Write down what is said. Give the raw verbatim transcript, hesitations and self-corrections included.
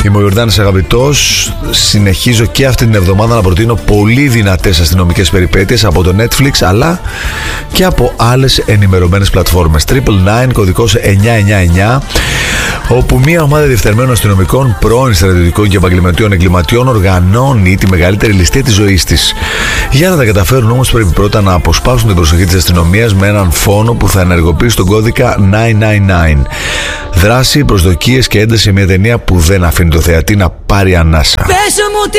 Είμαι ο Ιορδάνης Αγαπητός. Συνεχίζω και αυτή την εβδομάδα να προτείνω πολύ δυνατές αστυνομικές περιπέτειες από το Netflix αλλά και από άλλες ενημερωμένες πλατφόρμες. Triple Nine, κωδικός εννιά εννιά εννιά, όπου μια ομάδα διεφθαρμένων αστυνομικών, πρώην στρατιωτικών και επαγγελματιών εγκληματιών οργανώνει τη μεγαλύτερη ληστεία της ζωής της. Για να τα καταφέρουν όμως πρέπει πρώτα να αποσπάσουν την προσοχή της αστυνομίας με έναν φόνο που θα ενεργοποιήσει τον κώδικα εννιακόσια ενενήντα εννιά. Δράση, προσδοκίες και ένταση, μια ταινία που δεν αφήνει το θεατή να πάρει ανάσα. Πες μου τι